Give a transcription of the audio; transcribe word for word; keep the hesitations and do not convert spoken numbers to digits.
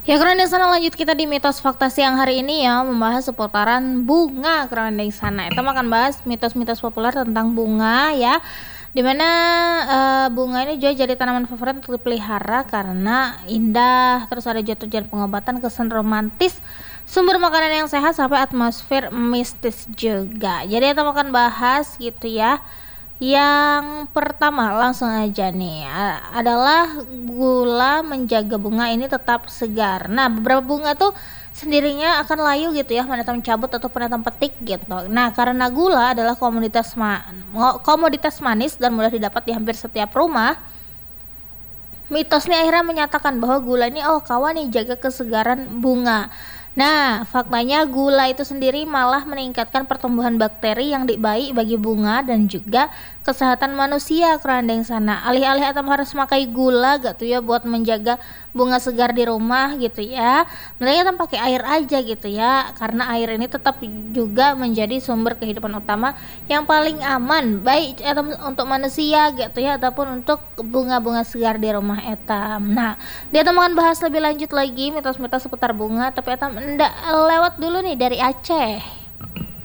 Ya keren di sana, lanjut kita di mitos fakta siang hari ini ya, membahas seputaran bunga. Keren di sana kita akan bahas mitos-mitos populer tentang bunga ya, dimana uh, bunga ini juga jadi tanaman favorit untuk dipelihara karena indah, terus ada jatuh tujuan pengobatan, kesan romantis, sumber makanan yang sehat, sampai atmosfer mistis juga. Jadi kita akan bahas gitu ya. Yang pertama langsung aja nih adalah gula menjaga bunga ini tetap segar. Nah, beberapa bunga tuh sendirinya akan layu gitu ya, menanam cabut atau penanam petik gitu. Nah, karena gula adalah komoditas ma komoditas manis dan mudah didapat di hampir setiap rumah, mitos ini akhirnya menyatakan bahwa gula ini oh kawan nih jaga kesegaran bunga. Nah, faktanya gula itu sendiri malah meningkatkan pertumbuhan bakteri yang baik bagi bunga dan juga kesehatan manusia. Kerandeng sana. Alih-alih atam harus makai gula gak tuh ya buat menjaga bunga segar di rumah gitu ya. Mendingan pakai air aja gitu ya. Karena air ini tetap juga menjadi sumber kehidupan utama yang paling aman baik etam untuk manusia gitu ya ataupun untuk bunga-bunga segar di rumah etam. Nah, dia akan bahas lebih lanjut lagi mitos-mitos seputar bunga, tapi etam ndak lewat dulu nih dari Aceh.